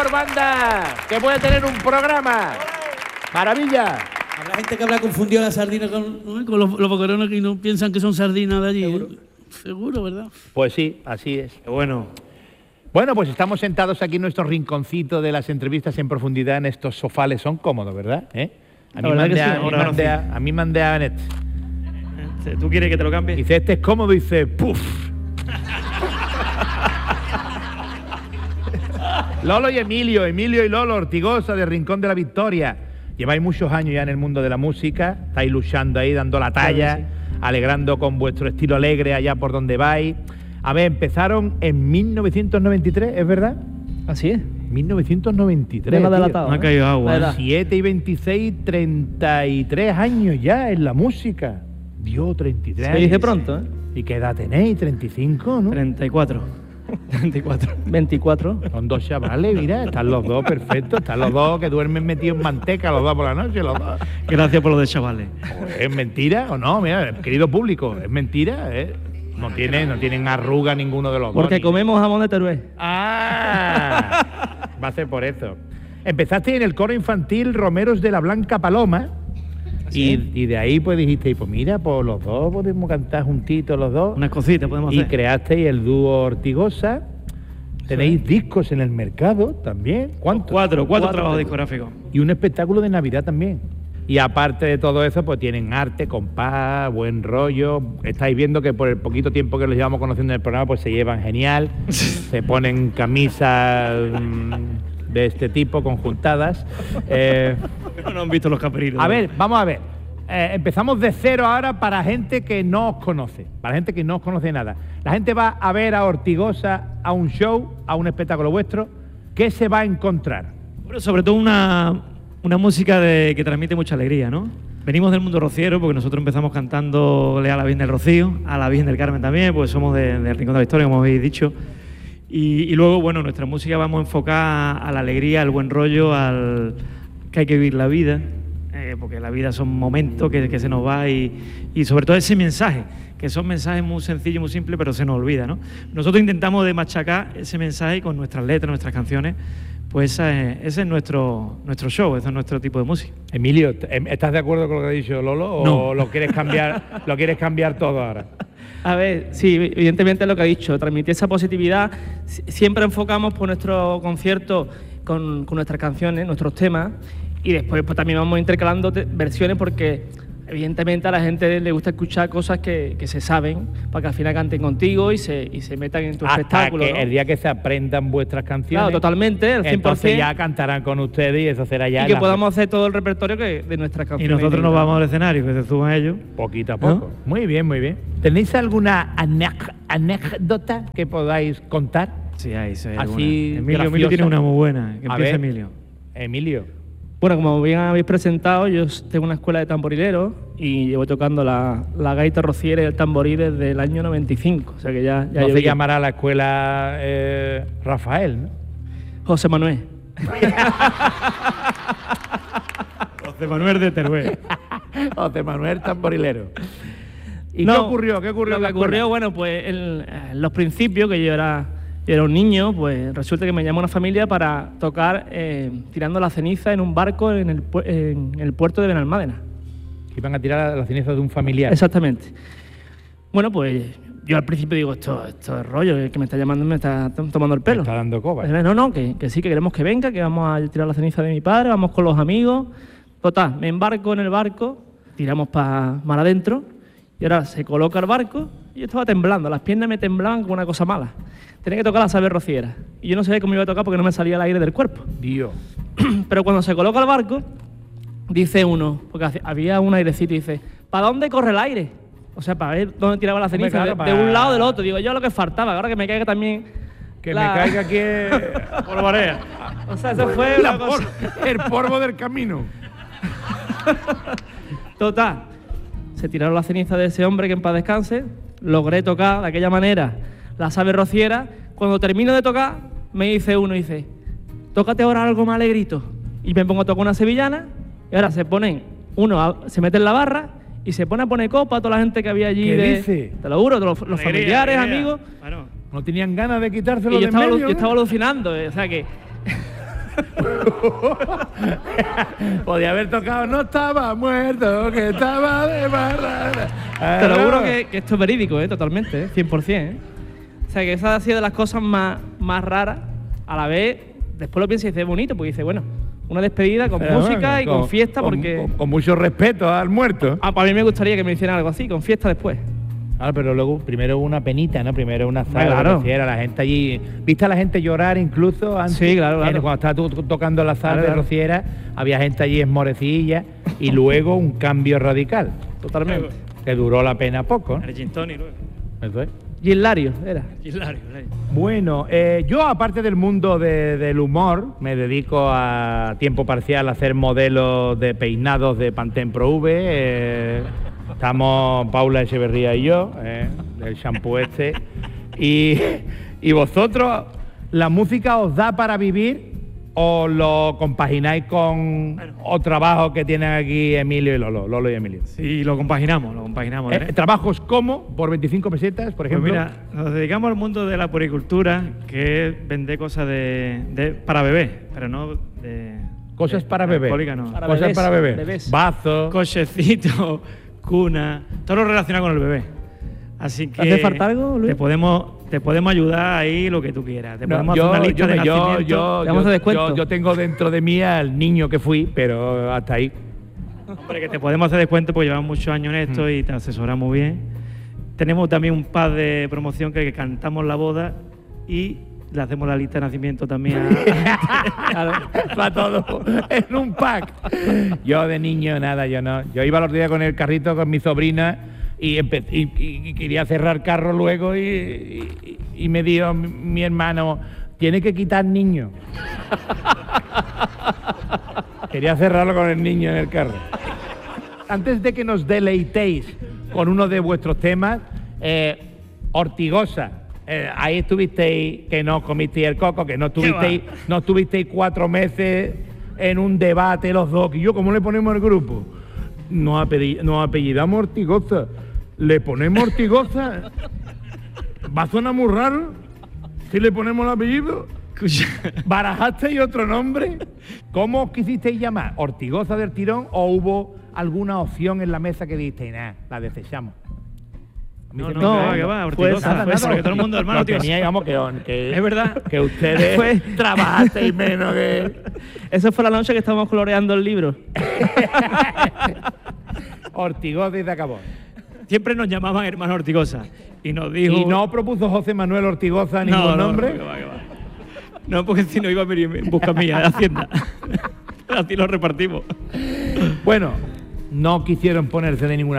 mejor banda que puede tener un programa. ¡Maravilla! Habrá gente que habrá confundido la sardina con los boquerones que no piensan que son sardinas de allí. ¿Seguro? Seguro, ¿verdad? Pues sí, así es. Bueno. Bueno, pues estamos sentados aquí en nuestro rinconcito de las entrevistas en profundidad en estos sofales. Son cómodos, ¿verdad? A mí mandea Benet. ¿Tú quieres que te lo cambie? Dice, este es cómodo, dice, ¡puf! Lolo y Emilio y Lolo Ortigosa de Rincón de la Victoria. Lleváis muchos años ya en el mundo de la música, estáis luchando ahí, dando la talla, sí, alegrando con vuestro estilo alegre allá por donde vais. A ver, empezaron en 1993, ¿es verdad? Así es. 1993. Me ha delatado. Me ha caído agua. 7 y 26, 33 años ya en la música. Dios, 33 años. Se dice pronto, ¿eh? ¿Y qué edad tenéis? 35, ¿no? 34. 24. Son dos chavales, mira, están los dos perfectos, están los dos que duermen metidos en manteca los dos por la noche, los dos. Gracias por lo de chavales. ¿Es mentira o no? Mira, querido público, ¿es mentira? No tienen arruga ninguno de los dos. Porque comemos jamón de Teruel. ¡Ah! Va a ser por eso. Empezaste en el coro infantil Romeros de la Blanca Paloma. Y de ahí pues dijiste, pues mira, pues los dos podemos cantar juntitos los dos. Unas cositas podemos hacer. Y creasteis el dúo Ortigosa. Tenéis discos en el mercado también. ¿Cuántos? Cuatro trabajos discográficos. Y un espectáculo de Navidad también. Y aparte de todo eso, pues tienen arte, compás, buen rollo. Estáis viendo que por el poquito tiempo que los llevamos conociendo en el programa, pues se llevan genial. Se ponen camisas de este tipo, conjuntadas. No han visto los caperinos. A ver, vamos a ver. Empezamos de cero ahora para gente que no os conoce. Para gente que no os conoce nada. La gente va a ver a Ortigosa a un show, a un espectáculo vuestro. ¿Qué se va a encontrar? Bueno, sobre todo una música que transmite mucha alegría, ¿no? Venimos del mundo rociero porque nosotros empezamos cantándole a la Virgen del Rocío, a la Virgen del Carmen también, pues somos del Rincón de la Victoria, como habéis dicho. Y luego, bueno, nuestra música vamos a enfocar a la alegría, al buen rollo, al que hay que vivir la vida, porque la vida son momentos que se nos va y sobre todo ese mensaje, que son mensajes muy sencillos, muy simples, pero se nos olvida, ¿no? Nosotros intentamos de machacar ese mensaje con nuestras letras, nuestras canciones, pues ese es nuestro show, ese es nuestro tipo de música. Emilio, ¿estás de acuerdo con lo que ha dicho Lolo o no? lo quieres cambiar todo ahora? A ver, sí, evidentemente lo que ha dicho, transmitir esa positividad. Siempre enfocamos por nuestro concierto con nuestras canciones, nuestros temas, y después pues también vamos intercalando versiones porque evidentemente a la gente le gusta escuchar cosas que se saben para que al final canten contigo y se metan en tu espectáculo, que ¿no? El día que se aprendan vuestras canciones, claro, totalmente, el 100%, entonces ya cantarán con ustedes y eso será ya. Y que podamos hacer todo el repertorio de nuestras canciones. Y nosotros nos vamos al escenario, que se suban ellos. Poquito a poco. ¿No? Muy bien, muy bien. ¿Tenéis alguna anécdota que podáis contar? Sí, hay así. Emilio tiene una muy buena. Que empieza Emilio. Bueno, como bien habéis presentado, yo tengo una escuela de tamborilero y llevo tocando la gaita rociera y el tamborí desde el año 95. O sea que ya no se llamará la escuela Rafael, ¿no? José Manuel. José Manuel de Teruel. José Manuel tamborilero. ¿Y no, qué ocurrió? Lo que ocurrió, bueno, pues en los principios, que yo era un niño, pues resulta que me llamó una familia para tocar tirando la ceniza en un barco en el puerto de Benalmádena. Iban a tirar la ceniza de un familiar. Exactamente. Bueno, pues yo al principio digo, esto es rollo, el que me está llamando me está tomando el pelo. Me está dando coba. No, que sí, que queremos que venga, que vamos a tirar la ceniza de mi padre, vamos con los amigos. Total, me embarco en el barco, tiramos para mar adentro y ahora se coloca el barco y yo estaba temblando, las piernas me temblaban como una cosa mala. Tenía que tocar la saber rociera y yo no sabía cómo iba a tocar porque no me salía el aire del cuerpo. Dios. Pero cuando se coloca el barco, dice uno, porque había un airecito y dice, ¿para dónde corre el aire? O sea, para ver dónde tiraba la ceniza, de un lado o del otro. Digo, yo lo que faltaba, ahora que me caiga también... Que me caiga aquí por marea. O sea, eso fue el polvo del camino. Total, se tiraron la ceniza de ese hombre, que en paz descanse, logré tocar de aquella manera la sabe rociera. Cuando termino de tocar, me dice uno, tócate ahora algo más alegrito. Y me pongo a tocar una sevillana, y ahora se mete en la barra y se pone a poner copa a toda la gente que había allí. ¿Qué dice? Te lo juro, los familiares, amigos. Bueno, no tenían ganas de quitárselo y de medio. Yo estaba alucinando, o sea que... Podía haber tocado No estaba muerto, que estaba de barra. Te lo juro que esto es verídico, totalmente, 100%. O sea, que esa ha sido de las cosas más raras. A la vez, después lo piensas y dices, bonito, porque dices, bueno, una despedida con música y con fiesta, porque... Con mucho respeto al muerto. Para mí me gustaría que me hicieran algo así, con fiesta después. Claro, pero luego, primero una penita, ¿no? Primero una sala claro. rociera, la gente allí... ¿Viste a la gente llorar incluso antes? Sí, claro. Cuando estabas tú tocando la sala de rociera, había gente allí esmorecilla y luego un cambio radical. Totalmente. Que duró la pena poco, ¿no? El gin tonic luego. Eso es. Y Hilario, era. Hilario. Bueno, yo aparte del mundo del humor, me dedico a tiempo parcial a hacer modelos de peinados de Pantene Pro V. Estamos Paula Echeverría y yo, del shampoo este. Y vosotros, ¿la música os da para vivir o lo compagináis con o trabajos que tienen aquí Emilio y Lolo y Emilio? Sí, lo compaginamos. ¿Trabajos como? ¿Por 25 pesetas, por ejemplo? Pues mira, nos dedicamos al mundo de la puricultura, que es vender cosas para bebé, pero no de... Cosas para beber. Alcohólica, no. Para Cosas bebés, para beber. bebés. Vasos. Cochecito, cuna, todo lo relacionado con el bebé. Así que... ¿Hace falta algo, Luis? Te podemos ayudar ahí lo que tú quieras. Te podemos hacer una lista de nacimiento. ¿Te damos de descuento? Yo tengo dentro de mí al niño que fui, pero hasta ahí. Hombre, que te podemos hacer descuento porque llevamos muchos años en esto y te asesoramos bien. Tenemos también un pack de promoción que cantamos la boda y le hacemos la lista de nacimiento también Para todo, en un pack. Yo de niño, nada, yo no. Yo iba los días con el carrito con mi sobrina y quería cerrar carro luego y me dijo mi hermano, tiene que quitar niño. Quería cerrarlo con el niño en el carro. Antes de que nos deleitéis con uno de vuestros temas, Ortigosa. Ahí estuvisteis, que no comisteis el coco, que no estuvisteis 4 meses en un debate los dos. Y yo, ¿cómo le ponemos al grupo? Nos apellidamos Ortigosa. ¿Le ponemos Ortigosa? ¿Va a sonar muy raro si le ponemos el apellido? ¿Barajasteis otro nombre? ¿Cómo os quisisteis llamar? ¿Ortigosa del tirón o hubo alguna opción en la mesa que dijisteis, nada, la desechamos? Que va, Ortigosa, porque todo el mundo, hermano, tío. Digamos que es verdad que ustedes trabajasteis menos que... Eso fue la noche que estábamos coloreando el libro. Ortigosa y se acabó. Siempre nos llamaban hermano Ortigosa y nos dijo... ¿Y no propuso José Manuel Ortigosa ningún nombre? No, porque si no iba a venir en busca mía de Hacienda. Así lo repartimos. Bueno, no quisieron ponerse de ninguna